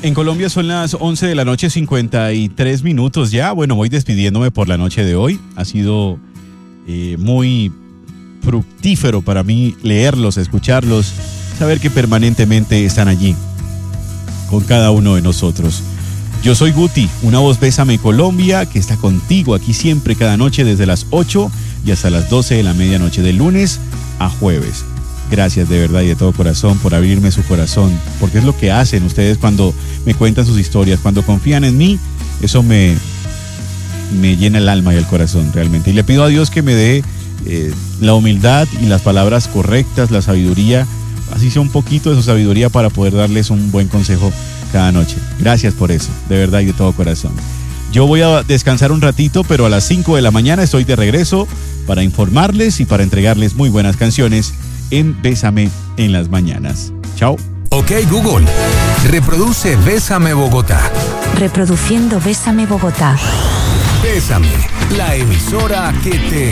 En Colombia son las 11 de la noche, 53 minutos ya. Bueno, voy despidiéndome por la noche de hoy. Ha sido muy fructífero para mí leerlos, escucharlos, saber que permanentemente están allí con cada uno de nosotros. Yo soy Guti, una voz Bésame Colombia, que está contigo aquí siempre, cada noche, desde las 8 y hasta las 12 de la medianoche, de lunes a jueves. Gracias de verdad y de todo corazón por abrirme su corazón, porque es lo que hacen ustedes cuando me cuentan sus historias, cuando confían en mí. Eso me llena el alma y el corazón realmente. Y le pido a Dios que me dé la humildad y las palabras correctas, la sabiduría, así sea un poquito de su sabiduría para poder darles un buen consejo cada noche. Gracias por eso, de verdad y de todo corazón. Yo voy a descansar un ratito, pero a las 5 de la mañana estoy de regreso para informarles y para entregarles muy buenas canciones en Bésame en las mañanas. Chao. Ok, Google, reproduce Bésame Bogotá. Reproduciendo Bésame Bogotá. Bésame, la emisora que te